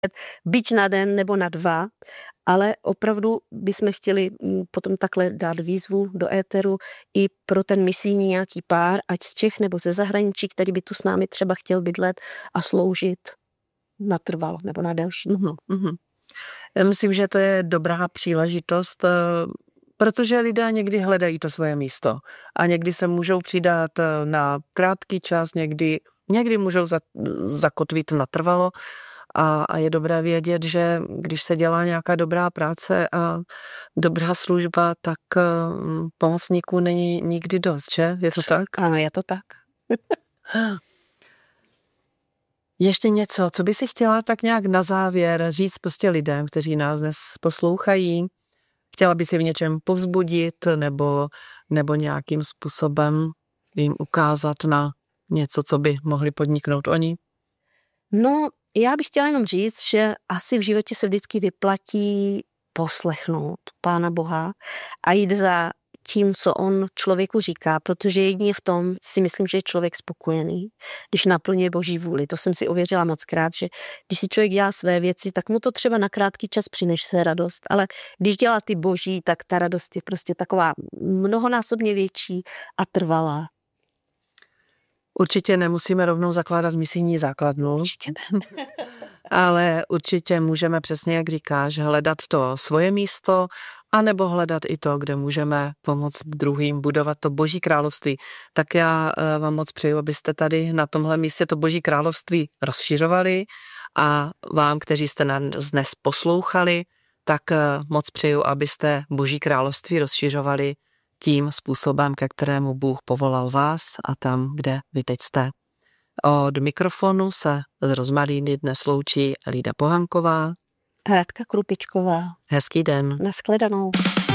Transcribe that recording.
byť na den nebo na 2, ale opravdu bychom chtěli potom takhle dát výzvu do éteru i pro ten misijní nějaký pár, ať z Čech nebo ze zahraničí, který by tu s námi třeba chtěl bydlet a sloužit natrvalo nebo na delší. Já myslím, že to je dobrá příležitost, protože lidé někdy hledají to svoje místo a někdy se můžou přidat na krátký čas, někdy můžou zakotvit natrvalo a je dobré vědět, že když se dělá nějaká dobrá práce a dobrá služba, tak pomocníků není nikdy dost, že? Je to tak? Ano, je to tak. Ještě něco, co by si chtěla tak nějak na závěr říct prostě lidem, kteří nás dnes poslouchají? Chtěla by si v něčem povzbudit nebo nějakým způsobem jim ukázat na něco, co by mohli podniknout oni? No, já bych chtěla jenom říct, že asi v životě se vždycky vyplatí poslechnout Pána Boha a jít za tím, co on člověku říká, protože jedině v tom si myslím, že je člověk spokojený, když naplňuje Boží vůli. To jsem si ověřila mockrát, že když si člověk dělá své věci, tak mu to třeba na krátký čas přinese radost, ale když dělá ty Boží, tak ta radost je prostě taková mnohonásobně větší a trvalá. Určitě nemusíme rovnou zakládat misijní základnu. Určitě ne. Ale určitě můžeme přesně, jak říkáš, hledat to svoje místo, anebo hledat i to, kde můžeme pomoct druhým budovat to Boží království. Tak já vám moc přeju, abyste tady na tomhle místě to Boží království rozšiřovali a vám, kteří jste nás dnes poslouchali, tak moc přeju, abyste Boží království rozšiřovali tím způsobem, ke kterému Bůh povolal vás a tam, kde vy teď jste. Od mikrofonu se z Rozmaríny dnes loučí Lída Pohanková Radka Krupičková. Hezký den. Nashledanou.